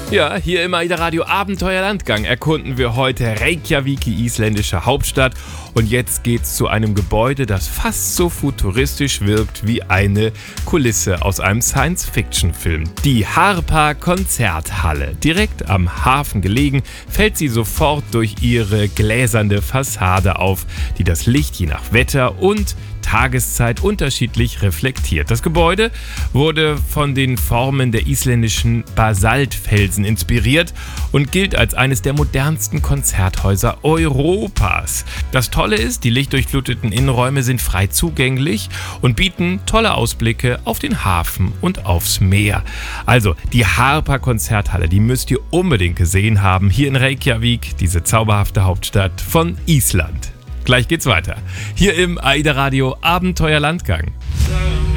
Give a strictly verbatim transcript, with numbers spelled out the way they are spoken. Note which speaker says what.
Speaker 1: Ja, hier im AIDA Radio Abenteuerlandgang erkunden wir heute Reykjavik, die isländische Hauptstadt. Und jetzt geht's zu einem Gebäude, das fast so futuristisch wirkt wie eine Kulisse aus einem Science-Fiction-Film. Die Harpa Konzerthalle. Direkt am Hafen gelegen, fällt sie sofort durch ihre gläserne Fassade auf, die das Licht je nach Wetter und Tageszeit unterschiedlich reflektiert. Das Gebäude wurde von den Formen der isländischen Basaltfelsen inspiriert und gilt als eines der modernsten Konzerthäuser Europas. Das Tolle ist, die lichtdurchfluteten Innenräume sind frei zugänglich und bieten tolle Ausblicke auf den Hafen und aufs Meer. Also die Harpa Konzerthalle, die müsst ihr unbedingt gesehen haben, hier in Reykjavik, diese zauberhafte Hauptstadt von Island. Gleich geht's weiter. Hier im AIDA Radio Abenteuerlandgang.